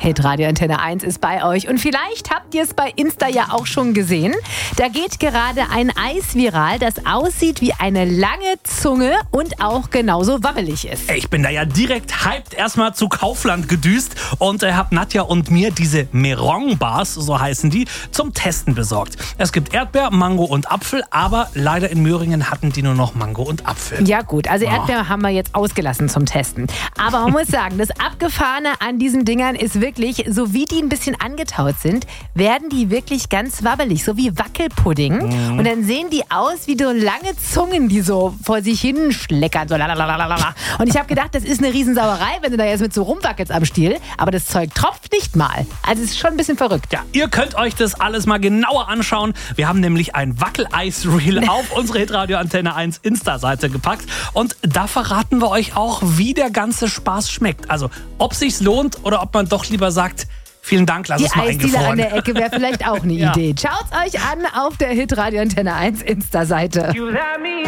Hitradio Antenne 1 ist bei euch. Und vielleicht habt ihr es bei Insta ja auch schon gesehen. Da geht gerade ein Eis viral, das aussieht wie eine lange Zunge und auch genauso wabbelig ist. Ich bin da ja direkt hyped erstmal zu Kaufland gedüst und habe Nadja und mir diese Meron-Bars, so heißen die, zum Testen besorgt. Es gibt Erdbeer, Mango und Apfel, aber leider in Möhringen hatten die nur noch Mango und Apfel. Ja gut, also Erdbeer haben wir jetzt ausgelassen zum Testen. Aber man muss sagen, das Abgefahrene an diesen Dingern ist wirklich, so wie die ein bisschen angetaut sind, werden die wirklich ganz wabbelig, so wie Wackelpudding. Und dann sehen die aus wie so lange Zungen, die so vor sich hin schleckern. So lalalala. Und ich habe gedacht, das ist eine Riesensauerei, wenn du da jetzt mit so rumwackelst am Stiel. Aber das Zeug tropft nicht mal. Also es ist schon ein bisschen verrückt. Ja, ihr könnt euch das alles mal genauer anschauen. Wir haben nämlich ein Wackeleis-Reel auf unsere Hitradio Antenne 1 Insta-Seite gepackt. Und da verraten wir euch auch, wie der ganze Spaß schmeckt. Also ob sich's lohnt oder ob man doch lieber sagt, vielen Dank, lass es mal eingefroren. Die Eisdiele an der Ecke wäre vielleicht auch eine Idee. Schaut's euch an auf der Hitradio Antenne 1 Insta-Seite.